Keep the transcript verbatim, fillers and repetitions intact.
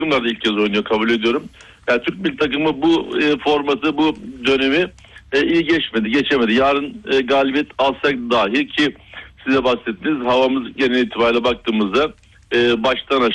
takımlar da ilk kez oynuyor, kabul ediyorum. Yani Türk milli takımı bu e, formatı, bu dönemi e, iyi geçmedi, geçemedi. Yarın e, galibiyet alsak dahi, ki size bahsettiniz, havamız genel itibariyle baktığımızda e, baştan aşağı